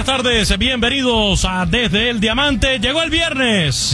buenas tardes, bienvenidos a Desde el Diamante. Llegó el viernes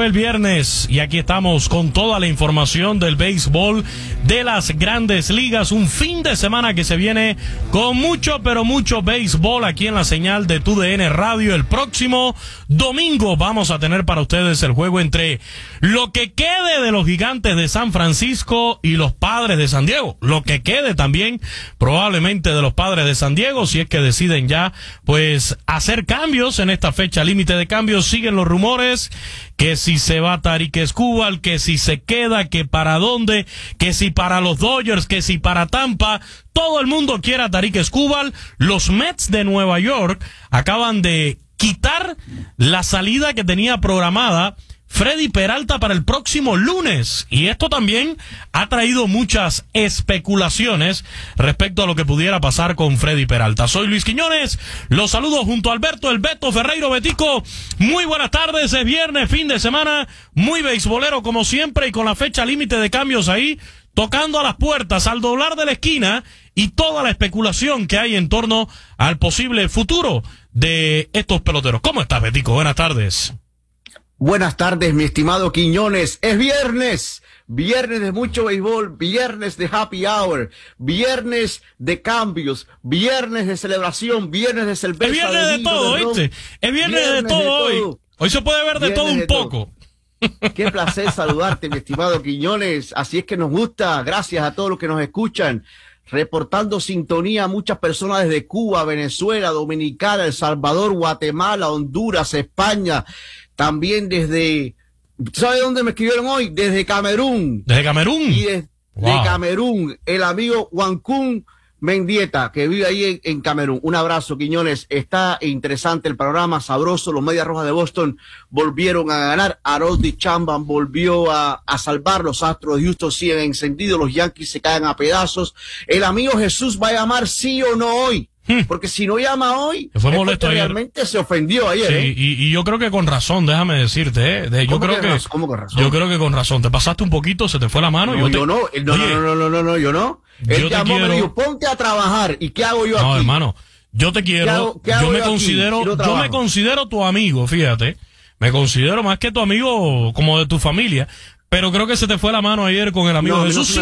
y aquí estamos con toda la información del béisbol de las grandes ligas. Un fin de semana que se viene con mucho, pero mucho béisbol aquí en la señal de TUDN Radio. El próximo domingo vamos a tener para ustedes el juego entre lo que quede de los Gigantes de San Francisco y los Padres de San Diego. Lo que quede también probablemente de los Padres de San Diego, si es que deciden ya pues hacer cambios en esta fecha límite de cambios. Siguen los rumores que si se va Tarik Skubal, que si se queda, que para dónde, que si para los Dodgers, que si para Tampa. Todo el mundo quiere a Tarik Skubal. Los Mets de Nueva York acaban de quitar la salida que tenía programada Freddy Peralta para el próximo lunes, y esto también ha traído muchas especulaciones respecto a lo que pudiera pasar con Freddy Peralta. Soy Luis Quiñones, los saludo junto a Alberto El Beto Ferreiro. Betico, muy buenas tardes, es viernes, fin de semana, muy beisbolero como siempre, y con la fecha límite de cambios ahí, tocando a las puertas al doblar de la esquina, y toda la especulación que hay en torno al posible futuro de estos peloteros. ¿Cómo estás, Betico? Buenas tardes. Buenas tardes, mi estimado Quiñones. Es viernes de mucho béisbol, viernes de happy hour, viernes de cambios, viernes de celebración, viernes de cerveza. Es viernes de todo, ¿viste? Es viernes de todo hoy. Hoy se puede ver de todo un poco. Qué placer saludarte, mi estimado Quiñones. Así es que nos gusta. Gracias a todos los que nos escuchan. Reportando sintonía a muchas personas desde Cuba, Venezuela, Dominicana, El Salvador, Guatemala, Honduras, España. También desde, ¿sabe dónde me escribieron hoy? Desde Camerún. ¿Desde Camerún? Y de Camerún, el amigo Wankun Mendieta, que vive ahí en Camerún. Un abrazo, Quiñones. Está interesante el programa, sabroso. Los Medias Rojas de Boston volvieron a ganar. Aroldis Chapman volvió a salvar. Los Astros de Houston siguen encendidos. Los Yankees se caen a pedazos. El amigo Jesús va a llamar sí o no hoy. Porque si no llama hoy, fue molesto ayer. Realmente se ofendió ayer. Sí, y yo creo que con razón, déjame decirte, yo creo que ¿cómo con razón? Yo creo que con razón. Te pasaste un poquito, se te fue la mano. No, yo no. Yo no. Él llamó, me dijo, ponte a trabajar. ¿Y qué hago yo aquí? No, hermano, yo te quiero. Yo me considero tu amigo, fíjate. Me considero más que tu amigo, como de tu familia. Pero creo que se te fue la mano ayer con el amigo Jesús.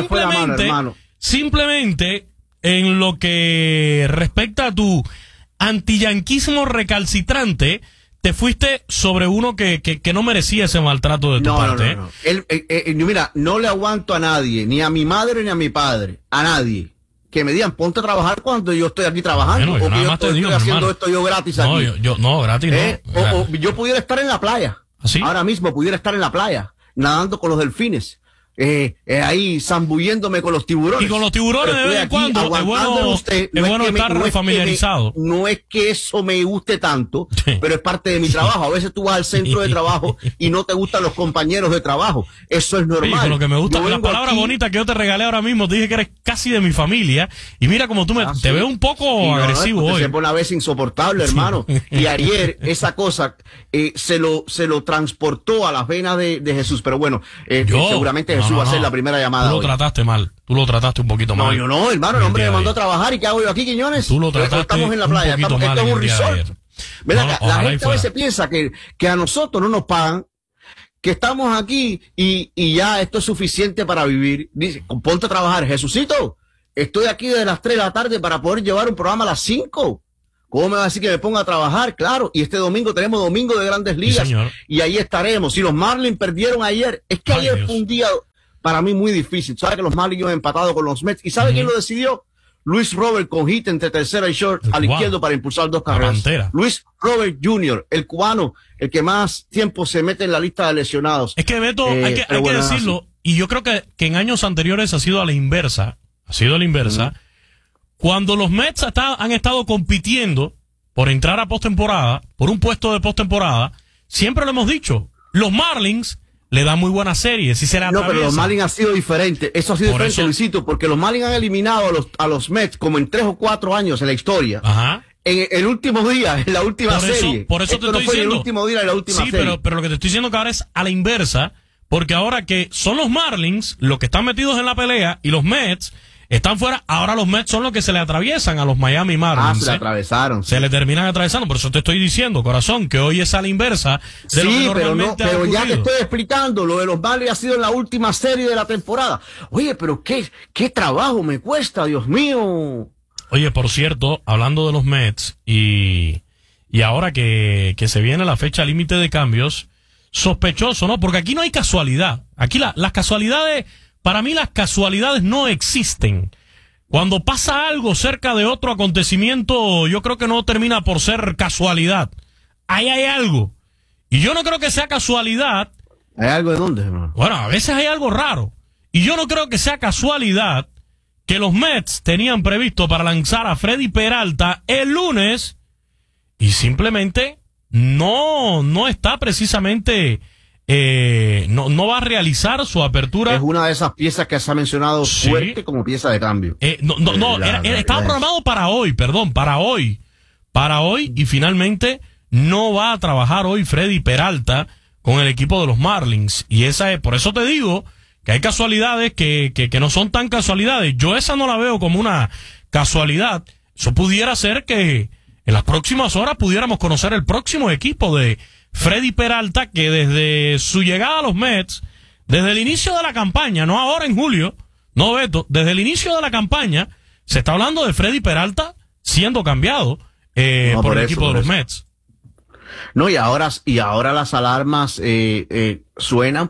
Simplemente en lo que respecta a tu antiyanquismo recalcitrante, te fuiste sobre uno que no merecía ese maltrato de tu parte. No. Mira, no le aguanto a nadie, ni a mi madre ni a mi padre, a nadie, que me digan ponte a trabajar cuando yo estoy aquí trabajando, bueno, o que yo estoy haciendo esto yo gratis aquí. No, gratis no. O yo pudiera estar en la playa. ¿Así? Ahora mismo pudiera estar en la playa, nadando con los delfines. Ahí zambulléndome con los tiburones. Y con los tiburones de vez en cuando es bueno estar familiarizado. No es que eso me guste tanto, pero es parte de mi trabajo. A veces tú vas al centro de trabajo y no te gustan los compañeros de trabajo. Eso es normal. Sí, lo que me gusta, la palabra bonita que yo te regalé ahora mismo, te dije que eres casi de mi familia. Y mira como tú te veo un poco agresivo hoy. Se pone a veces insoportable, hermano. Y ayer esa cosa se lo transportó a las venas de Jesús. Pero bueno, seguramente Jesús va a ser la primera llamada. Tú lo trataste mal. Tú lo trataste un poquito mal. No, yo no, hermano. El hombre me mandó a trabajar. ¿Y qué hago yo aquí, Quiñones? Tú lo trataste estamos en la playa. Esto es un resort. Mira, la gente a veces piensa que a nosotros no nos pagan, que estamos aquí y ya esto es suficiente para vivir. Dice, ponte a trabajar. Jesucito, estoy aquí desde las 3 de la tarde para poder llevar un programa a las 5. ¿Cómo me va a decir que me ponga a trabajar? Claro, y este domingo tenemos domingo de Grandes Ligas, sí, y ahí estaremos. Si los Marlins perdieron ayer, es que ayer fue un día para mí muy difícil. ¿Sabe que los Marlins han empatado con los Mets? ¿Y sabe quién lo decidió? Luis Robert con hit entre tercera y short al izquierdo para impulsar 2 carreras. Luis Robert Jr., el cubano, el que más tiempo se mete en la lista de lesionados. Es que Beto, hay que decirlo, y yo creo que en años anteriores ha sido a la inversa. Cuando los Mets han estado compitiendo por entrar a postemporada, por un puesto de postemporada, siempre lo hemos dicho, los Marlins le dan muy buenas series. Pero los Marlins ha sido diferente. Eso ha sido diferente, Luisito, porque los Marlins han eliminado a los Mets como en 3 o 4 años en la historia. Ajá. En el último día, en la última serie. Por eso te estoy diciendo. En el último día de la última serie. Pero lo que te estoy diciendo que ahora es a la inversa, porque ahora que son los Marlins los que están metidos en la pelea y los Mets están fuera. Ahora los Mets son los que se le atraviesan a los Miami Marlins. Se le atravesaron. Se le terminan atravesando. Por eso te estoy diciendo, corazón, que hoy es a la inversa de lo que normalmente pero ya te estoy explicando, lo de los Marlins ha sido en la última serie de la temporada. Oye, pero qué trabajo me cuesta, Dios mío. Oye, por cierto, hablando de los Mets y ahora que se viene la fecha límite de cambios, sospechoso, ¿no? Porque aquí no hay casualidad. Aquí las casualidades, para mí las casualidades no existen. Cuando pasa algo cerca de otro acontecimiento, yo creo que no termina por ser casualidad. Ahí hay algo. Y yo no creo que sea casualidad. ¿Hay algo de dónde, hermano? Bueno, a veces hay algo raro. Y yo no creo que sea casualidad que los Mets tenían previsto para lanzar a Freddy Peralta el lunes y simplemente no está precisamente, no va a realizar su apertura. Es una de esas piezas que se ha mencionado fuerte como pieza de cambio. Estaba programado para hoy, para hoy y finalmente no va a trabajar hoy Freddy Peralta con el equipo de los Marlins. Y por eso te digo que hay casualidades que no son tan casualidades. Yo esa no la veo como una casualidad. Eso pudiera ser que en las próximas horas pudiéramos conocer el próximo equipo de Freddy Peralta, que desde su llegada a los Mets, desde el inicio de la campaña, no ahora en julio, no Beto, desde el inicio de la campaña, se está hablando de Freddy Peralta siendo cambiado por el equipo de los Mets. No, y ahora las alarmas suenan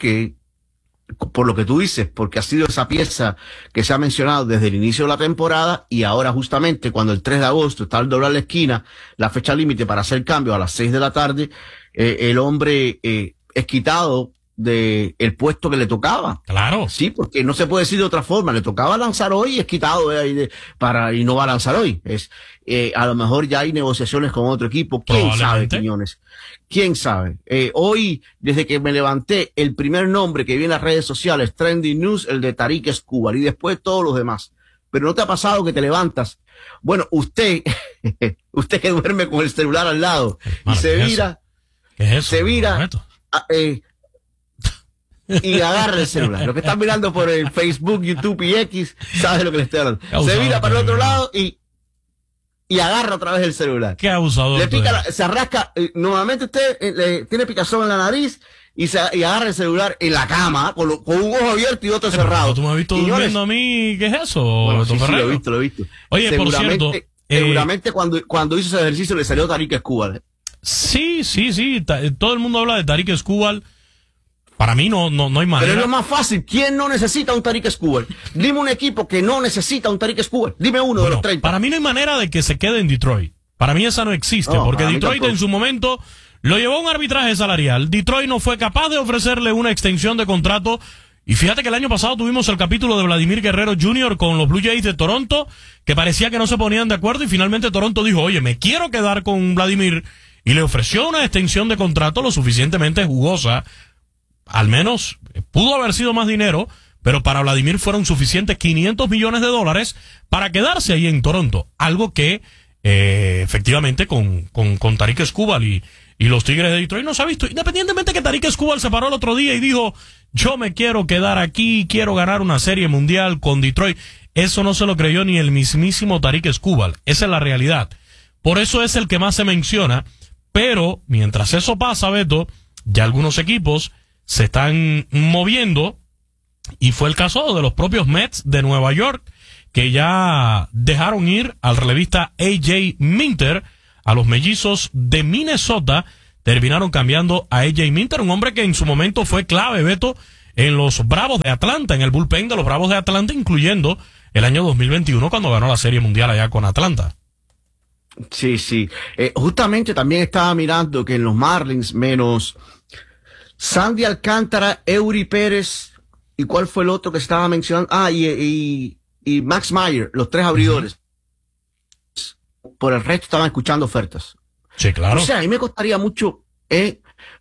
por lo que tú dices, porque ha sido esa pieza que se ha mencionado desde el inicio de la temporada y ahora justamente cuando el 3 de agosto está al doblar la esquina, la fecha límite para hacer cambio a las 6 de la tarde, el hombre es quitado de el puesto que le tocaba. Claro. Sí, porque no se puede decir de otra forma. Le tocaba lanzar hoy y es quitado de ahí y no va a lanzar hoy. A lo mejor ya hay negociaciones con otro equipo. ¿Quién sabe, Quiñones? ¿Quién sabe? Hoy, desde que me levanté, el primer nombre que vi en las redes sociales, Trending News, el de Tarik Skubal, y después todos los demás. Pero ¿no te ha pasado que te levantas? Bueno, usted que duerme con el celular al lado, y se vira, ¿qué es eso? Se vira, y agarra el celular. Lo que están mirando por el Facebook, YouTube y X, sabes lo que le estoy hablando. Se vira para el otro lado y agarra otra vez el celular. Qué abusador. Le pica, se arrasca, nuevamente usted tiene picazón en la nariz y agarra el celular en la cama, con un ojo abierto y otro cerrado. ¿Tú me has visto durmiendo a mí? ¿Qué es eso? Bueno, sí, lo he visto. Oye, por cierto. Seguramente cuando hizo ese ejercicio le salió Tarik Skubal. Sí. Todo el mundo habla de Tarik Skubal. Para mí no hay manera. Pero es lo más fácil. ¿Quién no necesita un Tarik Skubal? Dime un equipo que no necesita un Tarik Skubal. Dime uno de los 30. Para mí no hay manera de que se quede en Detroit. Para mí esa no existe. Porque Detroit en su momento lo llevó a un arbitraje salarial. Detroit no fue capaz de ofrecerle una extensión de contrato. Y fíjate que el año pasado tuvimos el capítulo de Vladimir Guerrero Jr. con los Blue Jays de Toronto, que parecía que no se ponían de acuerdo y finalmente Toronto dijo, oye, me quiero quedar con Vladimir, y le ofreció una extensión de contrato lo suficientemente jugosa. Al menos pudo haber sido más dinero, pero para Vladimir fueron suficientes $500 millones para quedarse ahí en Toronto. Algo que efectivamente con Tarik Skubal y los Tigres de Detroit no se ha visto. Independientemente que Tarik Skubal se paró el otro día y dijo, yo me quiero quedar aquí, quiero ganar una serie mundial con Detroit. Eso no se lo creyó ni el mismísimo Tarik Skubal. Esa es la realidad. Por eso es el que más se menciona. Pero mientras eso pasa, Beto, ya algunos equipos se están moviendo, y fue el caso de los propios Mets de Nueva York, que ya dejaron ir al relevista A.J. Minter. A los Mellizos de Minnesota terminaron cambiando a A.J. Minter, un hombre que en su momento fue clave, Beto, en los Bravos de Atlanta, en el bullpen de los Bravos de Atlanta, incluyendo el año 2021 cuando ganó la Serie Mundial allá con Atlanta. Sí. Justamente también estaba mirando que en los Marlins, menos Sandy Alcántara, Eury Pérez, ¿y cuál fue el otro que estaba mencionando? Y Max Meyer, los tres abridores. Por el resto estaban escuchando ofertas. Sí, claro. O sea, a mí me costaría mucho que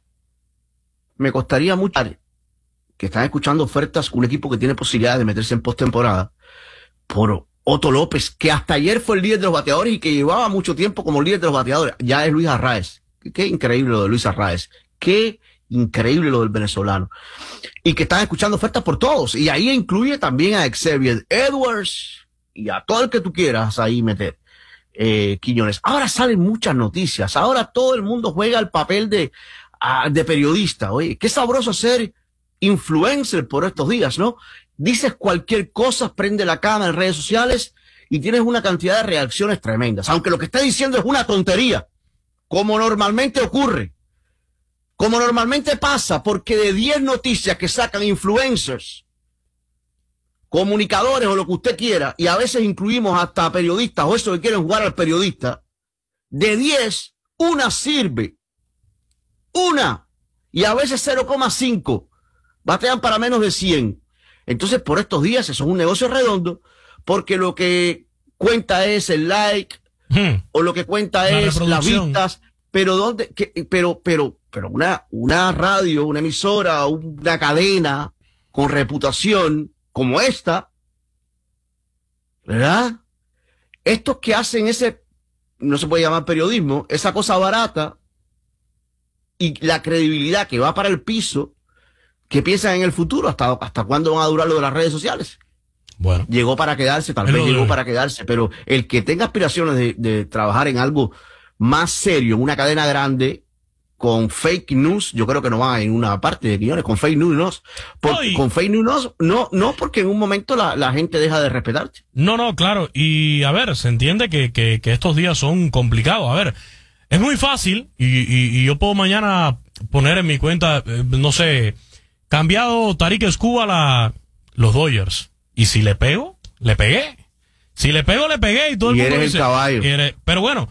están escuchando ofertas un equipo que tiene posibilidades de meterse en postemporada por Otto López, que hasta ayer fue el líder de los bateadores y que llevaba mucho tiempo como líder de los bateadores. Ya es Luis Arraez. Qué increíble lo de Luis Arraez. Qué increíble lo del venezolano. Y que están escuchando ofertas por todos. Y ahí incluye también a Xavier Edwards y a todo el que tú quieras ahí meter. Quiñones. Ahora salen muchas noticias. Ahora todo el mundo juega el papel de periodista. Oye, qué sabroso ser influencer por estos días, ¿no? Dices cualquier cosa, prende la cámara en redes sociales y tienes una cantidad de reacciones tremendas. Aunque lo que está diciendo es una tontería, como normalmente ocurre, como normalmente pasa, porque de 10 noticias que sacan influencers, comunicadores o lo que usted quiera, y a veces incluimos hasta periodistas o eso que quieren jugar al periodista, de 10, una sirve. Una. Y a veces 0,5. Batean para menos de 100. Entonces, por estos días, eso es un negocio redondo, porque lo que cuenta es el like, o lo que cuenta es las vistas, pero una radio, una emisora, una cadena con reputación como esta, ¿verdad? Estos que hacen ese, no se puede llamar periodismo, esa cosa barata y la credibilidad que va para el piso, que piensan en el futuro, hasta cuándo van a durar lo de las redes sociales. Bueno. Llegó para quedarse, tal vez llegó para quedarse, pero el que tenga aspiraciones de trabajar en algo más serio, en una cadena grande, con fake news, yo creo que no va en una parte de guiones, con fake news, con fake news, no, porque en un momento la gente deja de respetarte. No, claro, y a ver, se entiende que estos días son complicados, a ver, es muy fácil, y yo puedo mañana poner en mi cuenta, no sé, cambiado Tarik Skubal los Dodgers, y si le pego, le pegué, si le pego, le pegué, y todo el mundo eres dice, el caballo. Pero bueno,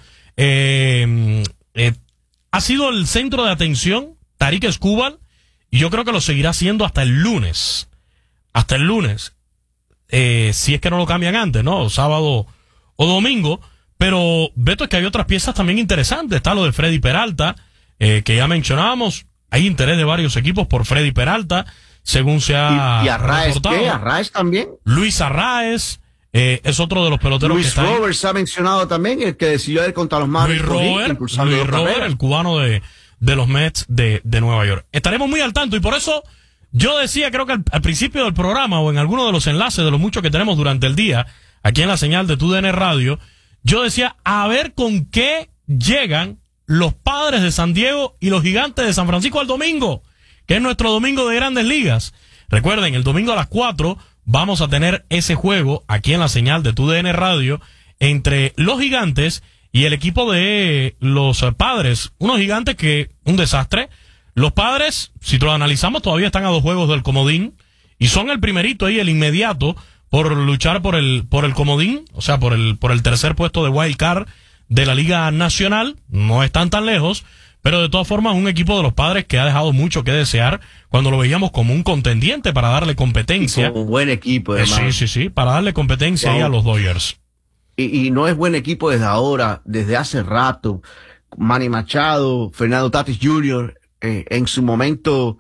ha sido el centro de atención Tarik Skubal y yo creo que lo seguirá siendo hasta el lunes. Hasta el lunes. Si es que no lo cambian antes, ¿no? Sábado o domingo. Pero, Beto, es que hay otras piezas también interesantes. Está lo de Freddy Peralta, que ya mencionábamos. Hay interés de varios equipos por Freddy Peralta, según se ha ¿Y Arraez reportado. qué? ¿Arraez también? Luis Arraez. Es otro de los peloteros Luis que está Roberts ha mencionado también, el que decidió ir contra los Marlins. Luis Robert, el cubano de los Mets de Nueva York. Estaremos muy al tanto y por eso yo decía, creo que al principio del programa o en alguno de los enlaces de los muchos que tenemos durante el día, aquí en la señal de TUDN Radio, yo decía, a ver con qué llegan los Padres de San Diego y los Gigantes de San Francisco al domingo, que es nuestro domingo de Grandes Ligas. Recuerden, el domingo a las 4 vamos a tener ese juego aquí en la señal de TUDN Radio entre los Gigantes y el equipo de los Padres. Unos Gigantes que, un desastre. Los Padres, si lo analizamos, todavía están a 2 juegos del comodín y son el primerito ahí, el inmediato, por luchar por el comodín, o sea, por el tercer puesto de Wild Card de la Liga Nacional. No están tan lejos. Pero de todas formas, un equipo de los Padres que ha dejado mucho que desear cuando lo veíamos como un contendiente para darle competencia. Un buen equipo, hermano. Sí, para darle competencia ahí a los Dodgers. Y no es buen equipo desde ahora, desde hace rato. Manny Machado, Fernando Tatis Jr., en su momento,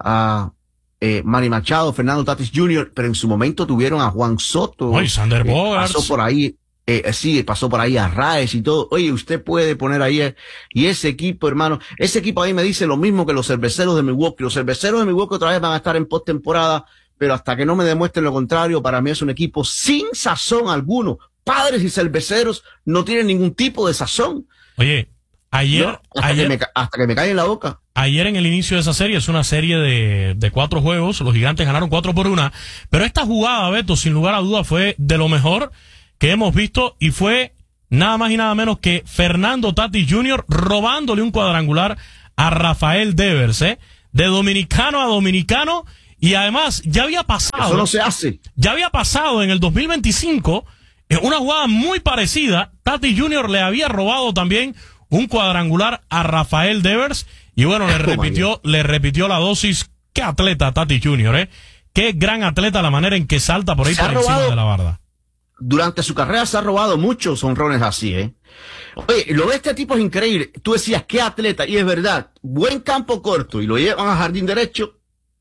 Manny Machado, Fernando Tatis Jr., pero en su momento tuvieron a Juan Soto. Oye, Sander Bogaerts. Pasó por ahí. Sí, pasó por ahí Arraez y todo. Oye, usted puede poner ahí, y ese equipo, hermano, ese equipo ahí me dice lo mismo que los Cerveceros de Milwaukee. Los Cerveceros de Milwaukee otra vez van a estar en postemporada, pero hasta que no me demuestren lo contrario, para mí es un equipo sin sazón alguno. Padres y Cerveceros no tienen ningún tipo de sazón. Oye, ayer, hasta que me cae en la boca. Ayer en el inicio de esa serie, es una serie de 4 juegos, los Gigantes ganaron 4-1, pero esta jugada, Beto, sin lugar a duda fue de lo mejor que hemos visto y fue nada más y nada menos que Fernando Tatis Jr. robándole un cuadrangular a Rafael Devers, de dominicano a dominicano, y además ya había pasado. Eso no se hace. Ya había pasado en el 2025 una jugada muy parecida. Tatis Jr. le había robado también un cuadrangular a Rafael Devers y bueno, le repitió la dosis. Qué atleta Tatis Jr., qué gran atleta la manera en que salta por ahí por encima de la barda. Durante su carrera se ha robado muchos honrones así, Oye, lo de este tipo es increíble. Tú decías, qué atleta, y es verdad. Buen campo corto, y lo llevan a jardín derecho.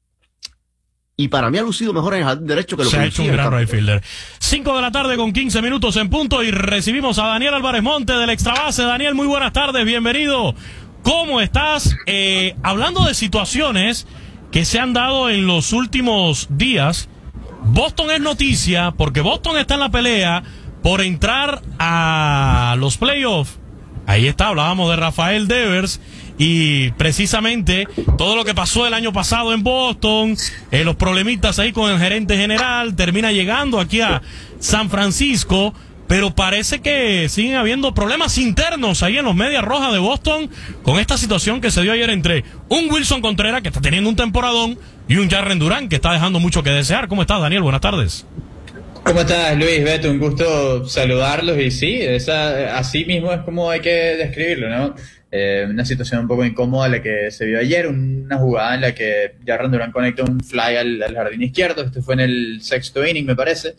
Y para mí ha lucido mejor en el jardín derecho que lo que se ha hecho un gran right fielder. 5 de la tarde con 15 minutos en punto, y recibimos a Daniel Álvarez Monte del Extra Base. Daniel, muy buenas tardes, bienvenido. ¿cómo estás? Hablando de situaciones que se han dado en los últimos días, Boston es noticia porque Boston está en la pelea por entrar a los playoffs. Ahí está, hablábamos de Rafael Devers y precisamente todo lo que pasó el año pasado en Boston, los problemitas ahí con el gerente general, termina llegando aquí a San Francisco, pero parece que siguen habiendo problemas internos ahí en los Medias Rojas de Boston con esta situación que se dio ayer entre un Wilson Contreras que está teniendo un temporadón y un Jarren Duran que está dejando mucho que desear. ¿Cómo estás, Daniel? Buenas tardes. ¿Cómo estás, Luis? Beto, un gusto saludarlos y sí, así mismo es como hay que describirlo, ¿no? Una situación un poco incómoda la que se vio ayer, una jugada en la que Jarren Duran conecta un fly al jardín izquierdo, esto fue en el sexto inning, me parece.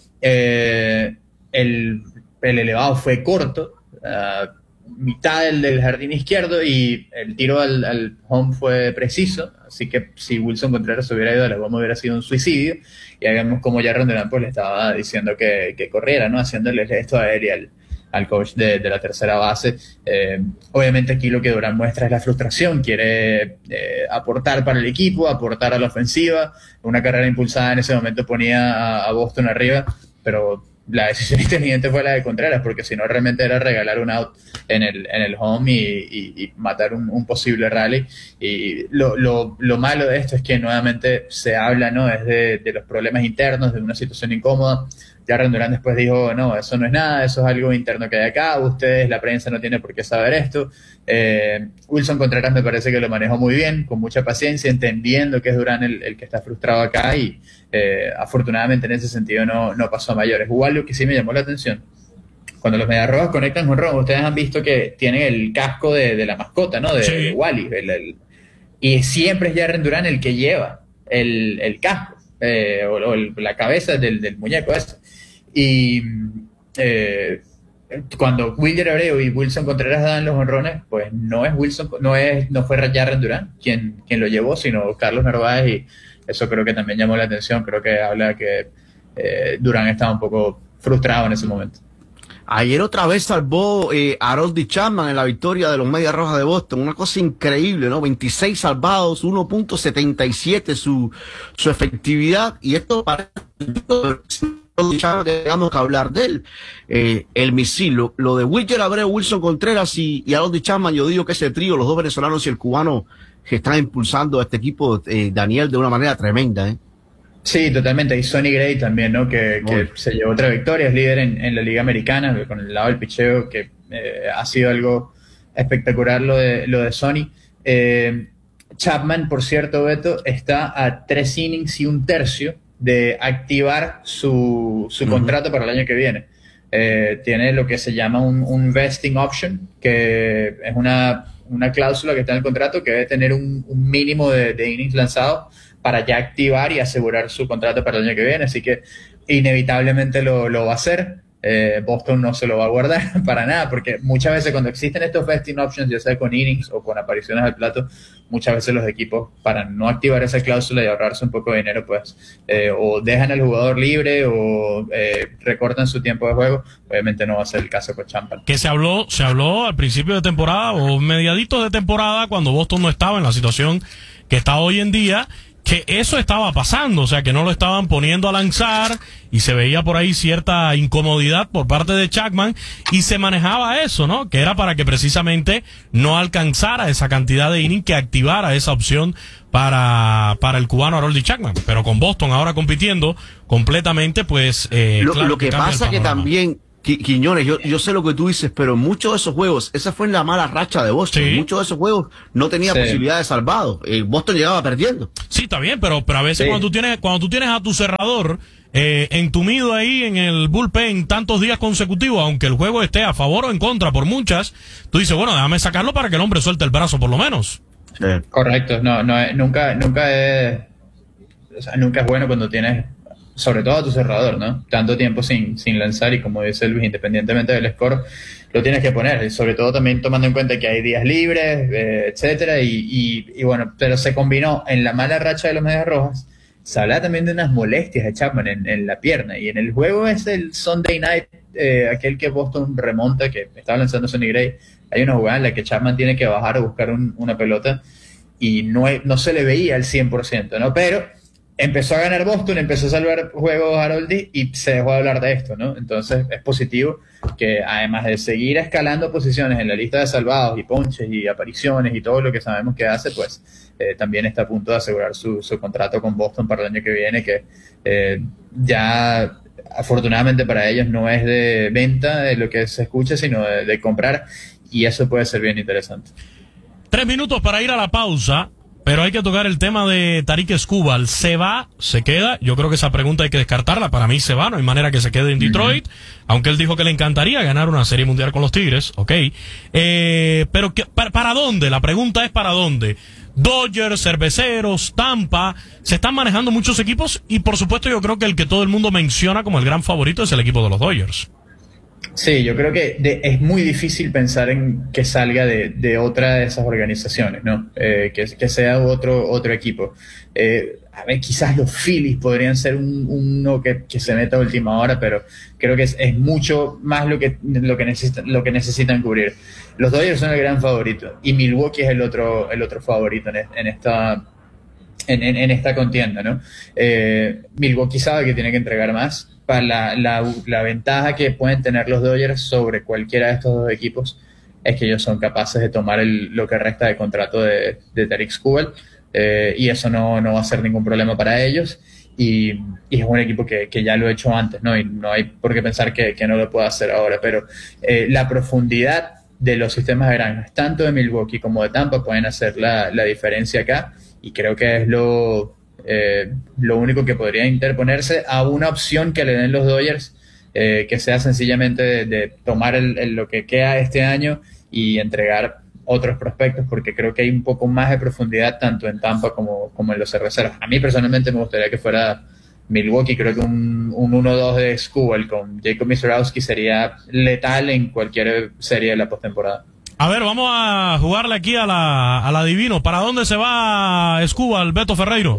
El elevado fue corto, mitad del jardín izquierdo, y el tiro al home fue preciso, así que si Wilson Contreras hubiera ido a la goma hubiera sido un suicidio, y ahí vemos como Jarren Duran pues le estaba diciendo que corriera, ¿no? Haciéndole esto aéreo al coach de la tercera base. Obviamente aquí lo que Duran muestra es la frustración, quiere aportar para el equipo, aportar a la ofensiva, una carrera impulsada en ese momento ponía a Boston arriba, pero la decisión inteligente fue la de Contreras, porque si no realmente era regalar un out en el home y matar un posible rally. Y lo malo de esto es que nuevamente se habla, ¿no? Es de los problemas internos, de una situación incómoda. Jarren Duran después dijo, no, eso no es nada, eso es algo interno que hay acá, ustedes, la prensa no tiene por qué saber esto. Wilson Contreras me parece que lo manejó muy bien, con mucha paciencia, entendiendo que es Duran el que está frustrado acá, y afortunadamente en ese sentido no pasó a mayores. Hubo algo que sí me llamó la atención. Cuando los Medias Rojas conectan con Ron, ustedes han visto que tienen el casco de la mascota, ¿no? De Wally. Y siempre es Jarren Duran el que lleva el casco, o la cabeza del muñeco ese. Y cuando Wilyer Abreu y Wilson Contreras dan los honrones, pues no fue Jarren Duran quien lo llevó, sino Carlos Narváez, y eso creo que también llamó la atención. Creo que habla que Duran estaba un poco frustrado en ese momento. Ayer otra vez salvó Harold Chapman en la victoria de los Medias Rojas de Boston. Una cosa increíble, ¿no? 26 salvados, 1.77 su efectividad. Y esto parece... Tenemos que hablar de él. El misil, lo de Wilyer Abreu, Wilson Contreras y Harold Chapman, yo digo que ese trío, los dos venezolanos y el cubano, que están impulsando a este equipo, Daniel, de una manera tremenda, ¿eh? Sí, totalmente. Y Sonny Gray también, ¿no? Que se llevó otra victoria, es líder en la Liga Americana, con el lado del picheo, que ha sido algo espectacular lo de Sonny. Chapman, por cierto, Beto, está a 3 innings y un tercio de activar su contrato para el año que viene. Tiene lo que se llama un vesting option, que es una cláusula que está en el contrato que debe tener un mínimo de innings lanzados para ya activar y asegurar su contrato para el año que viene, así que inevitablemente lo va a hacer. Boston no se lo va a guardar para nada, porque muchas veces cuando existen estos vesting options, ya sea con innings o con apariciones al plato, muchas veces los equipos, para no activar esa cláusula y ahorrarse un poco de dinero, pues o dejan al jugador libre o recortan su tiempo de juego. Obviamente no va a ser el caso con Chapman. Que se habló al principio de temporada o mediaditos de temporada, cuando Boston no estaba en la situación que está hoy en día, que eso estaba pasando, o sea, que no lo estaban poniendo a lanzar y se veía por ahí cierta incomodidad por parte de Chapman y se manejaba eso, ¿no? Que era para que precisamente no alcanzara esa cantidad de inning, que activara esa opción para el cubano Harold Chapman. Pero con Boston ahora compitiendo completamente, pues... lo que pasa que también... Quiñones, yo sé lo que tú dices, pero muchos de esos juegos, esa fue la mala racha de Boston. Sí. Muchos de esos juegos no tenía posibilidad de salvado. Boston llegaba perdiendo. Sí, está bien, pero a veces cuando tú tienes a tu cerrador entumido ahí en el bullpen tantos días consecutivos, aunque el juego esté a favor o en contra por muchas, tú dices, bueno, déjame sacarlo para que el hombre suelte el brazo por lo menos. Sí. Correcto, nunca es bueno cuando tienes, sobre todo a tu cerrador, ¿no? Tanto tiempo sin lanzar, y como dice Luis, independientemente del score, lo tienes que poner, y sobre todo también tomando en cuenta que hay días libres, etcétera, y bueno, pero se combinó en la mala racha de los Medias Rojas se hablaba también de unas molestias de Chapman en la pierna, y en el juego es el Sunday Night, aquel que Boston remonta, que estaba lanzando Sonny Gray, hay una jugada en la que Chapman tiene que bajar a buscar una pelota y no se le veía al 100%, ¿no? Pero empezó a ganar Boston, empezó a salvar juegos Haroldi y se dejó de hablar de esto, ¿no? Entonces es positivo que, además de seguir escalando posiciones en la lista de salvados y ponches y apariciones y todo lo que sabemos que hace, pues también está a punto de asegurar su contrato con Boston para el año que viene, que ya afortunadamente para ellos no es de venta de lo que se escucha, sino de comprar, y eso puede ser bien interesante. 3 minutos para ir a la pausa. Pero hay que tocar el tema de Tarik Skubal. ¿Se va? ¿Se queda? Yo creo que esa pregunta hay que descartarla. Para mí se va, no hay manera que se quede en Detroit. Aunque él dijo que le encantaría ganar una serie mundial con los Tigres. Ok. Pero ¿para dónde? La pregunta es ¿para dónde? Dodgers, Cerveceros, Tampa. Se están manejando muchos equipos y por supuesto yo creo que el que todo el mundo menciona como el gran favorito es el equipo de los Dodgers. Sí, yo creo que es muy difícil pensar en que salga de otra de esas organizaciones, ¿no? Que sea otro equipo. A ver, quizás los Phillies podrían ser uno que se meta a última hora, pero creo que es mucho más lo que necesitan cubrir. Los Dodgers son el gran favorito y Milwaukee es el otro favorito en esta contienda, ¿no? Milwaukee sabe que tiene que entregar más. Para la ventaja que pueden tener los Dodgers sobre cualquiera de estos dos equipos es que ellos son capaces de tomar lo que resta de contrato de Tarik Skubal, y eso no va a ser ningún problema para ellos, y es un equipo que ya lo he hecho antes, ¿no? Y no hay por qué pensar que no lo pueda hacer ahora, pero la profundidad de los sistemas de granjas, tanto de Milwaukee como de Tampa, pueden hacer la diferencia acá, y creo que es lo único que podría interponerse a una opción que le den los Dodgers, que sea sencillamente de tomar lo que queda este año y entregar otros prospectos, porque creo que hay un poco más de profundidad tanto en Tampa como en los Cerveceros. A mí personalmente me gustaría que fuera Milwaukee. Creo que un 1-2 de Skubal con Jacob Misiorowski sería letal en cualquier serie de la postemporada. A ver, vamos a jugarle aquí a la Divino. ¿Para dónde se va Skubal, Beto Ferreiro?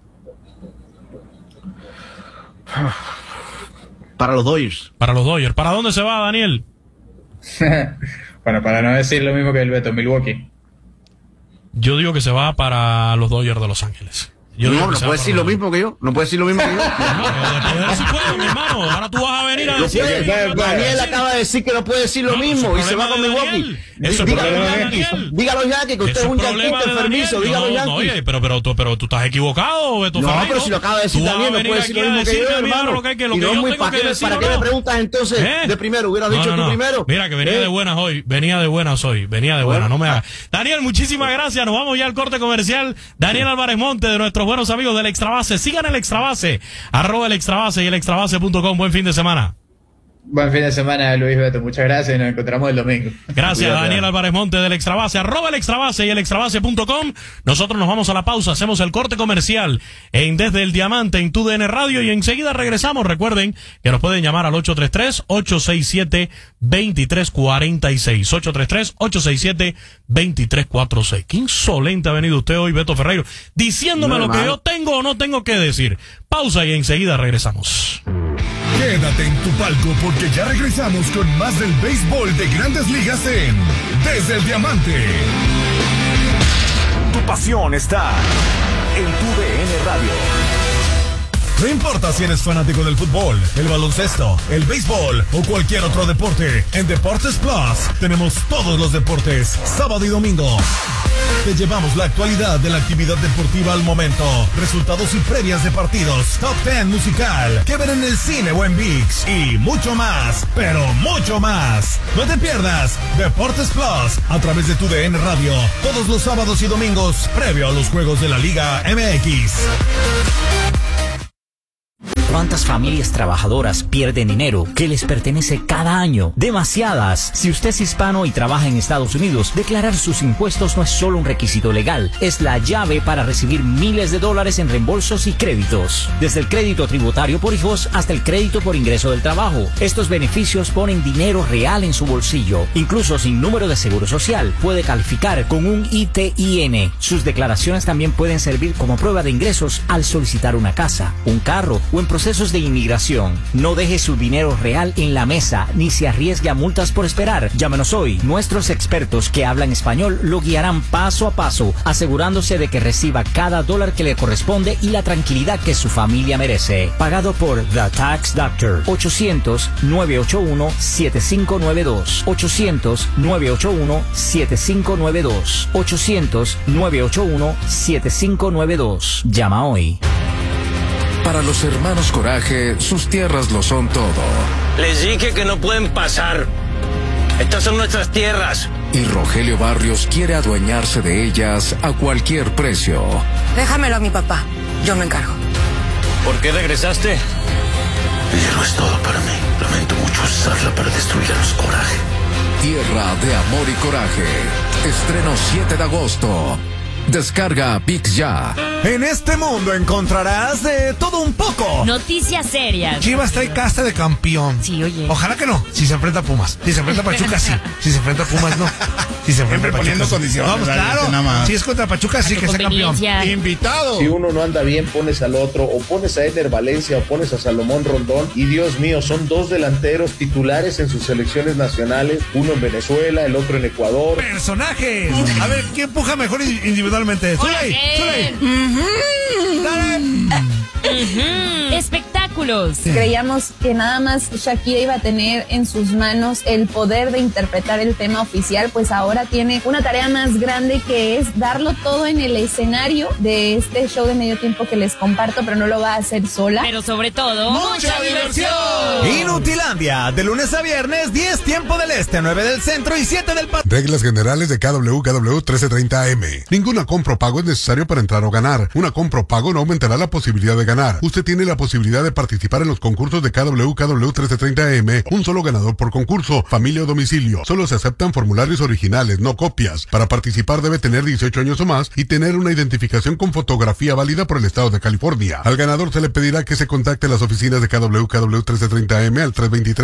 Para los Dodgers. Para los Dodgers. ¿Para dónde se va, Daniel? Bueno, para no decir lo mismo que el Beto, Milwaukee. Yo digo que se va para los Dodgers de Los Ángeles. No puede decir lo mismo que yo. No puede decir lo mismo que yo. No, si puedo, mi hermano. Ahora tú vas a venir a decir. Daniel acaba de decir que no puede decir lo mismo y se va con Milwaukee. Dígalo, Yankee, que usted es un yanquista enfermizo. Dígalo, Yankee. No, oye, pero tú estás equivocado, Beto Ferreiro. No, pero si lo acaba de decir Daniel, no puede decir lo mismo que yo, hermano. Y no es muy ¿para qué me preguntas entonces de primero? Hubieras dicho tú primero. Mira, que venía de buenas hoy. Venía de buenas, no me hagas. Daniel, muchísimas gracias. Nos vamos ya al corte comercial. Daniel Álvarez Monte, de nuestros buenos amigos del Extra Base. Sigan el Extra Base, @el Extra Base y el extrabase.com. Buen fin de semana. Buen fin de semana, Luis Beto. Muchas gracias y nos encontramos el domingo. Gracias, Daniel Álvarez Monte del Extra Base, @el Extra Base y el extrabase.com. Nosotros nos vamos a la pausa, hacemos el corte comercial Desde el Diamante en TUDN Radio y enseguida regresamos. Recuerden que nos pueden llamar al 833-867-2346. 833-867-2346. Qué insolente ha venido usted hoy, Beto Ferreiro, diciéndome lo que yo tengo o no tengo que decir. Pausa y enseguida regresamos. Quédate en tu palco porque ya regresamos con más del béisbol de Grandes Ligas en Desde el Diamante. Tu pasión está en TUDN Radio. No importa si eres fanático del fútbol, el baloncesto, el béisbol o cualquier otro deporte, en Deportes Plus tenemos todos los deportes, sábado y domingo. Te llevamos la actualidad de la actividad deportiva al momento, resultados y previas de partidos, top 10 musical, que ver en el cine o en ViX y mucho más, pero mucho más. No te pierdas Deportes Plus a través de TUDN Radio, todos los sábados y domingos, previo a los juegos de la Liga MX. ¿Cuántas familias trabajadoras pierden dinero que les pertenece cada año? Demasiadas. Si usted es hispano y trabaja en Estados Unidos, declarar sus impuestos no es solo un requisito legal, es la llave para recibir miles de dólares en reembolsos y créditos. Desde el crédito tributario por hijos hasta el crédito por ingreso del trabajo. Estos beneficios ponen dinero real en su bolsillo. Incluso sin número de seguro social, puede calificar con un ITIN. Sus declaraciones también pueden servir como prueba de ingresos al solicitar una casa, un carro o en procesos de inmigración. No deje su dinero real en la mesa ni se arriesgue a multas por esperar. Llámenos hoy. Nuestros expertos que hablan español lo guiarán paso a paso, asegurándose de que reciba cada dólar que le corresponde y la tranquilidad que su familia merece. Pagado por The Tax Doctor. 800-981-7592. 800-981-7592. 800-981-7592. Llama hoy. Para los hermanos Coraje, sus tierras lo son todo. Les dije que no pueden pasar. Estas son nuestras tierras. Y Rogelio Barrios quiere adueñarse de ellas a cualquier precio. Déjamelo a mi papá. Yo me encargo. ¿Por qué regresaste? El hierro es todo para mí. Lamento mucho usarla para destruir a los Coraje. Tierra de Amor y Coraje. Estreno 7 de agosto. Descarga ViX ya. En este mundo encontrarás de todo un poco. Noticias serias. Chivas trae casta de campeón. Sí, oye. Ojalá que no. Si se enfrenta a Pumas. Si se enfrenta a Pachuca, sí. Si se enfrenta a Pumas, no. Si se enfrenta a Pachuca, poniendo sí. condiciones. Vamos, claro. Si es contra Pachuca, sí que sea campeón. Invitado. Si uno no anda bien, pones al otro. O pones a Eder Valencia o pones a Salomón Rondón. Y Dios mío, son dos delanteros titulares en sus selecciones nacionales. Uno en Venezuela, el otro en Ecuador. Personajes. A ver, ¿quién empuja mejor individualmente? Zuley. Espectáculos. Creíamos que nada más Shakira iba a tener en sus manos el poder de interpretar el tema oficial, pues ahora tiene una tarea más grande, que es darlo todo en el escenario de este show de medio tiempo que les comparto, pero no lo va a hacer sola. Pero sobre todo, ¡mucha diversión! Inutilandia, de lunes a viernes, 10 tiempo del este, 9 del centro y 7 del Pacífico. Reglas generales de KW 1330 AM. Ninguna compra o pago es necesario para entrar o ganar. Una compra o pago no aumentará la posibilidad de ganar. Usted tiene la posibilidad de participar en los concursos de KW 1330 AM. Un solo ganador por concurso, familia o domicilio. Solo se aceptan formularios originales, no copias. Para participar debe tener 18 años o más y tener una identificación con fotografía válida por el estado de California. Al ganador se le pedirá que se contacte a las oficinas de KW 1330 AM al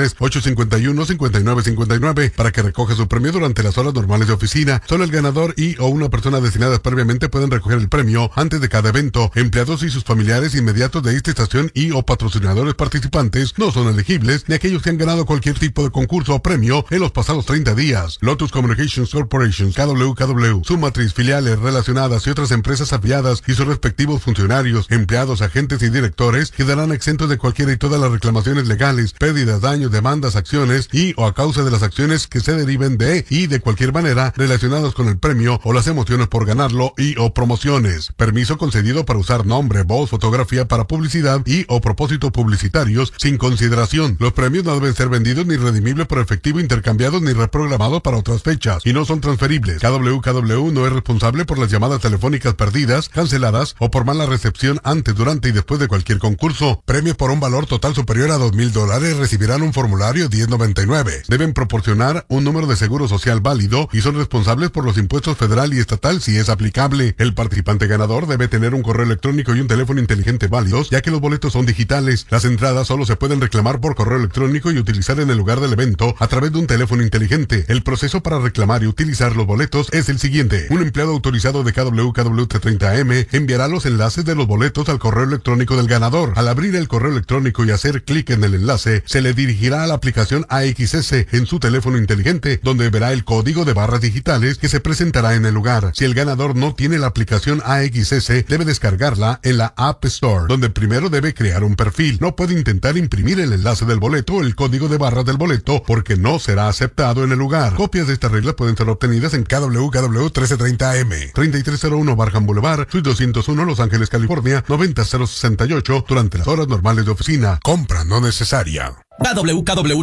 323-851-5959 para que recoja su premio durante las horas normales de oficina. Solo el ganador y o una persona designadas previamente pueden recoger el premio antes de cada evento. Empleados y sus familiares inmediatos de esta estación y o patrocinadores participantes no son elegibles, ni aquellos que han ganado cualquier tipo de concurso o premio en los pasados 30 días. Lotus Communications Corporation, KW, su matriz, filiales relacionadas y otras empresas afiliadas y sus respectivos funcionarios, empleados, agentes y directores quedarán exentos de cualquiera y todas las reclamaciones legales, pérdidas, daños, demandas, acciones y o a causa de las acciones que se deriven de y de cualquier manera relacionadas con el premio o las emociones por ganarlo y o promociones. Permiso concedido para usar nombre, voz, fotografía para publicidad y o propósitos publicitarios sin consideración. Los premios no deben ser vendidos ni redimibles por efectivo, intercambiados ni reprogramados para otras fechas y no son transferibles. KW no es responsable por las llamadas telefónicas perdidas, canceladas o por mala recepción antes, durante y después de cualquier concurso. Premios por un valor total superior a $2,000 recibirán un formulario 1099. Deben proporcionar un número de seguro social válido y son responsables por los impuestos federal y estatal si es aplicable. El participante ganador debe tener un correo electrónico y un teléfono inteligente válidos, ya que los boletos son digitales. Las entradas solo se pueden reclamar por correo electrónico y utilizar en el lugar del evento a través de un teléfono inteligente. El proceso para reclamar y utilizar los boletos es el siguiente. Un empleado autorizado de KW 1330 AM enviará los enlaces de los boletos al correo electrónico del ganador. Al abrir el correo electrónico y hacer clic en el enlace, se le dirigirá a la aplicación AXS en su teléfono inteligente, donde verá el código de barras digitales que se presentará en el lugar. Si el ganador no tiene la aplicación AXS, debe descargarla en la App Store, donde primero debe crear un perfil. No puede intentar imprimir el enlace del boleto o el código de barras del boleto porque no será aceptado en el lugar. Copias de estas reglas pueden ser obtenidas en KW 1330 AM, 3301 Barham Boulevard, Suite 201, Los Ángeles, California, 90068, durante las horas normales de oficina. Compra no necesaria. KW